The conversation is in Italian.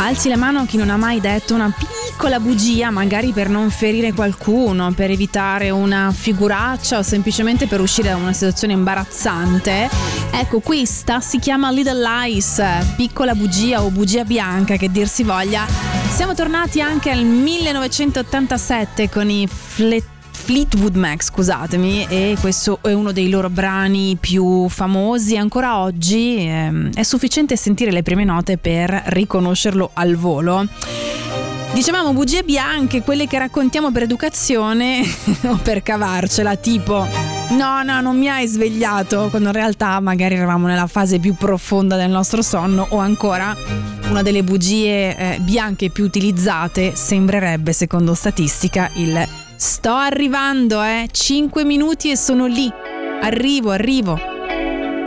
Alzi la mano chi non ha mai detto una piccola bugia, magari per non ferire qualcuno, per evitare una figuraccia o semplicemente per uscire da una situazione imbarazzante. Ecco, questa si chiama Little Lies, piccola bugia o bugia bianca che dir si voglia. Siamo tornati anche al 1987 con i Fleetwood Mac, scusatemi, e questo è uno dei loro brani più famosi. Ancora oggi è sufficiente sentire le prime note per riconoscerlo al volo. Dicevamo bugie bianche, quelle che raccontiamo per educazione o per cavarcela, tipo no, non mi hai svegliato, quando in realtà magari eravamo nella fase più profonda del nostro sonno. O ancora, una delle bugie bianche più utilizzate sembrerebbe, secondo statistica, il sto arrivando, 5 minuti e sono lì, arrivo.